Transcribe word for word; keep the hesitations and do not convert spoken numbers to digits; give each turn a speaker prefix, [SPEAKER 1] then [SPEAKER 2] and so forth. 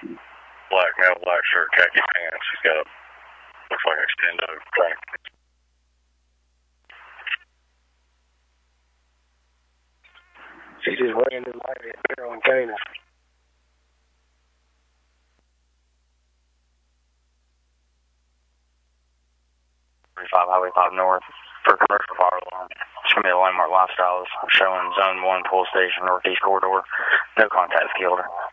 [SPEAKER 1] Black male, black shirt, khaki pants. He's got a, looks like an extendo track.
[SPEAKER 2] She's just wearing the light at Carol and Cana.
[SPEAKER 3] thirty-five Highway five North for commercial fire alarm. It's going to be a Landmark Lifestyles showing Zone one, Pull Station, Northeast Corridor. No contact with Gilder.